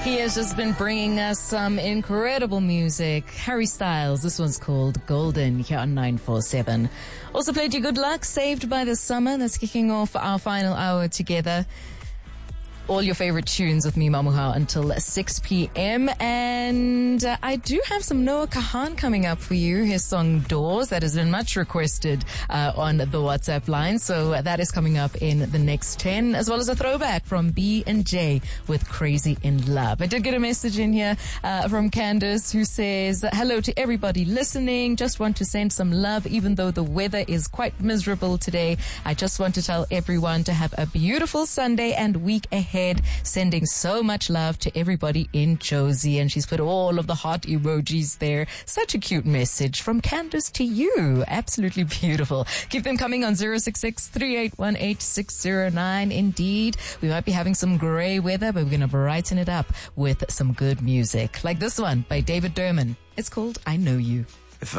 He has just been bringing us some incredible music. Harry Styles, this one's called Golden, here on 947. Also played you Good Luck, Saved by the Summer. That's kicking off our final hour together. All your favorite tunes with me, Mamuha, until 6 p.m. And I do have some Noah Kahan coming up for you. His song Doors, that has been much requested on the WhatsApp line. So that is coming up in the next 10, as well as a throwback from B&J with Crazy in Love. I did get a message in here from Candace who says, hello to everybody listening. Just want to send some love, even though the weather is quite miserable today. I just want to tell everyone to have a beautiful Sunday and week ahead. Sending so much love to everybody in Josie, and she's put all of the heart emojis there. Such a cute message from Candace to you. Absolutely beautiful. Keep them coming on 066-3818-609. Indeed, we might be having some gray weather, but we're going to brighten it up with some good music, like this one by David Derman. It's called I Know You.